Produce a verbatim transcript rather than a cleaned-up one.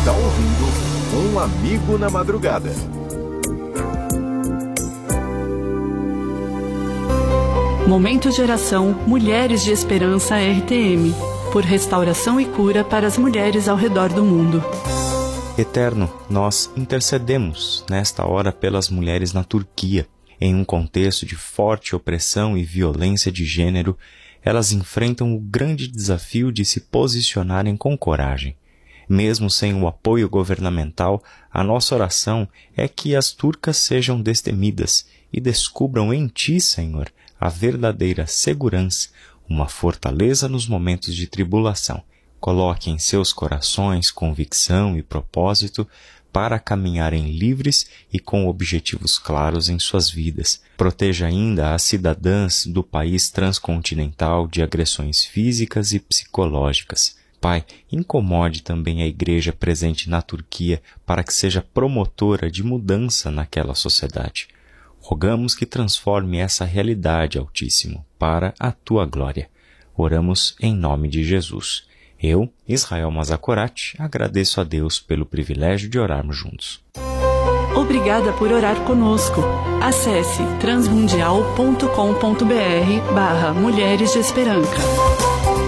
está ouvindo Um Amigo na Madrugada. Momento de oração Mulheres de Esperança R T M, por restauração e cura para as mulheres ao redor do mundo. Eterno, nós intercedemos nesta hora pelas mulheres na Turquia. Em um contexto de forte opressão e violência de gênero, elas enfrentam o grande desafio de se posicionarem com coragem. Mesmo sem o apoio governamental, a nossa oração é que as turcas sejam destemidas e descubram em Ti, Senhor, a verdadeira segurança, uma fortaleza nos momentos de tribulação. Coloque em seus corações convicção e propósito para caminharem livres e com objetivos claros em suas vidas. Proteja ainda as cidadãs do país transcontinental de agressões físicas e psicológicas. Pai, incomode também a igreja presente na Turquia para que seja promotora de mudança naquela sociedade. Rogamos que transforme essa realidade, Altíssimo, para a Tua glória. Oramos em nome de Jesus. Eu, Israel Mazakorati, agradeço a Deus pelo privilégio de orarmos juntos. Obrigada por orar conosco. Acesse transmundial ponto com ponto br barra Mulheres de Esperança.